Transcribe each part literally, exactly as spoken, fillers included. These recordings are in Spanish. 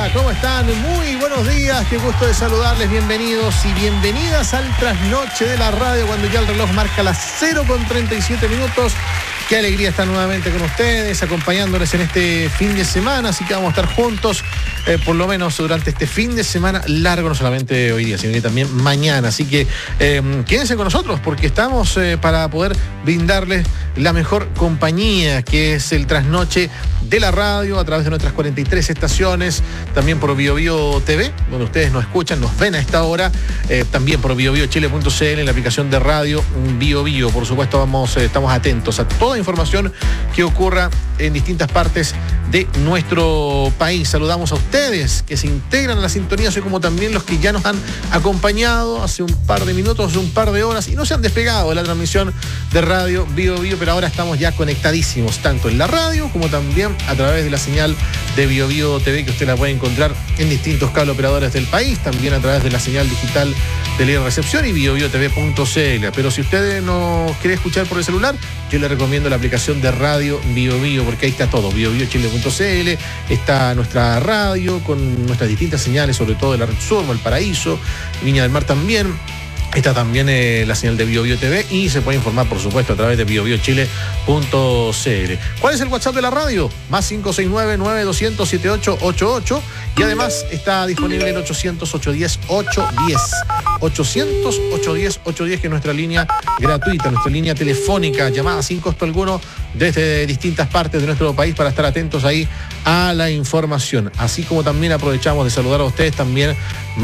Hola, ¿cómo están? Muy buenos días, qué gusto de saludarles, bienvenidos y bienvenidas al trasnoche de la radio cuando ya el reloj marca las cero con treinta y siete minutos. Qué alegría estar nuevamente con ustedes, acompañándoles en este fin de semana, así que vamos a estar juntos, eh, por lo menos durante este fin de semana largo, no solamente hoy día, sino que también mañana. Así que eh, quédense con nosotros, porque estamos eh, para poder brindarles la mejor compañía, que es el trasnoche de la radio, a través de nuestras cuarenta y tres estaciones, también por Bio Bio T V, donde ustedes nos escuchan, nos ven a esta hora, eh, también por bio bio chile punto c l, en la aplicación de radio Bio Bio. Por supuesto, vamos, eh, estamos atentos a toda información que ocurra en distintas partes de nuestro país. Saludamos a ustedes que se integran a la sintonía, así como también los que ya nos han acompañado hace un par de minutos, hace un par de horas, y no se han despegado de la transmisión de radio Bio Bio, pero ahora estamos ya conectadísimos, tanto en la radio como también a través de la señal de Bio Bio T V, que usted la puede encontrar en distintos cable operadores del país, también a través de la señal digital de Libre Recepción y bio bio t v punto c l. Pero si usted no quiere escuchar por el celular, yo le recomiendo la aplicación de radio Bio Bio, porque ahí está todo, bio bio chile punto c l, está nuestra radio con nuestras distintas señales, sobre todo de la Red Sur, Valparaíso, Viña del Mar también. Está también eh, la señal de Bio Bio T V y se puede informar, por supuesto, a través de bio bio chile punto c l. ¿Cuál es el WhatsApp de la radio? Más cinco seis nueve, nueve dos cero cero, siete ocho ocho ocho, y además está disponible en ochocientos, ochocientos diez, ochocientos diez. ochocientos, ochocientos diez, ochocientos diez, que es nuestra línea gratuita, nuestra línea telefónica, llamada sin costo alguno desde distintas partes de nuestro país, para estar atentos ahí a la información. Así como también aprovechamos de saludar a ustedes, también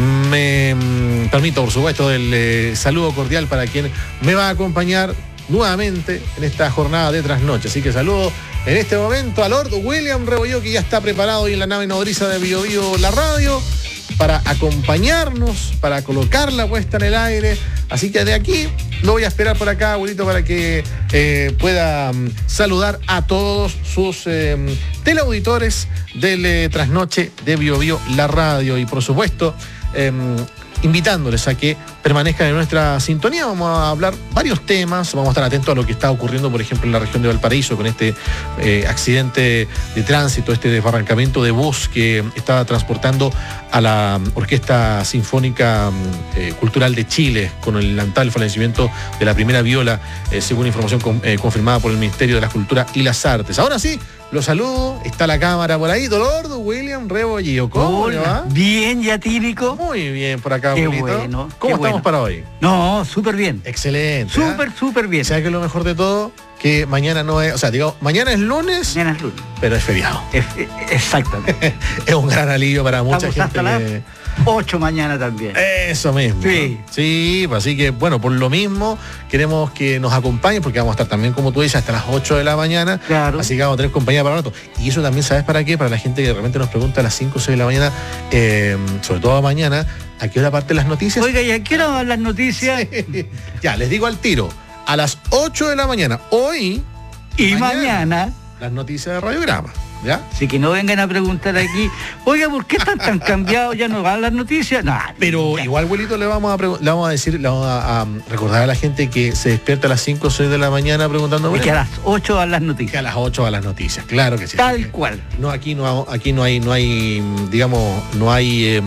me mm, permito, por supuesto, el eh, saludo cordial para quien me va a acompañar nuevamente en esta jornada de trasnoche. Así que saludo en este momento a Lord William Rebollo, que ya está preparado hoy en la nave nodriza de Bio Bio la radio, para acompañarnos, para colocar la puesta en el aire. Así que de aquí lo voy a esperar por acá, abuelito, para que eh, pueda um, saludar a todos sus eh, teleauditores del eh, trasnoche de Bio Bio la radio. Y por supuesto, eh, invitándoles a que permanezcan en nuestra sintonía. Vamos a hablar varios temas, vamos a estar atentos a lo que está ocurriendo, por ejemplo, en la región de Valparaíso, con este eh, accidente de tránsito, este desbarrancamiento de bus que estaba transportando a la Orquesta Sinfónica eh, Cultural de Chile, con el lamentable fallecimiento de la primera viola, eh, según información con, eh, confirmada por el Ministerio de la Cultura y las Artes. Ahora sí, los saludo, está la cámara por ahí, Dolor William Rebollo. ¿Cómo le va? Bien, ya típico. Muy bien por acá, qué abuelito. Bueno, ¿Cómo qué estamos bueno. para hoy? No, súper bien. Excelente. Súper, ¿eh? súper bien. ¿Sabes qué es lo mejor de todo? Que mañana no es, o sea, digamos, mañana es lunes, Mañana es lunes. pero es feriado. Es, es, exactamente. Es un gran alivio para mucha Estamos gente. hasta que... las ocho mañana también. Eso mismo. Sí. Sí, así que, bueno, por lo mismo queremos que nos acompañen, porque vamos a estar también, como tú dices, hasta las ocho de la mañana. Claro. Así que vamos a tener compañía para rato. Y eso también, ¿sabes para qué? Para la gente que de repente nos pregunta a las cinco o seis de la mañana, eh, sobre todo mañana, ¿a qué hora parten las noticias? Oiga, ¿y a qué hora van las noticias? Ya, les digo al tiro. A las ocho de la mañana, hoy y mañana, mañana, las noticias de Radiograma, ¿ya? Así que no vengan a preguntar aquí, oiga, ¿por qué están tan cambiados? ¿Ya no van las noticias? No, pero ya. Igual, abuelito, le vamos a le vamos a decir, le vamos a, a recordar a la gente que se despierta a las cinco o seis de la mañana preguntando. Y que a las ocho van las noticias. Que a las ocho van las noticias, claro que sí. Tal que, cual. No, aquí no, aquí no hay, no hay, digamos, no hay, eh,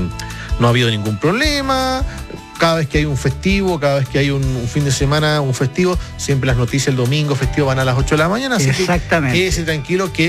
no ha habido ningún problema. Cada vez que hay un festivo, cada vez que hay un, un fin de semana, un festivo, siempre las noticias el domingo festivo van a las ocho de la mañana. Así exactamente. Que quédese tranquilo que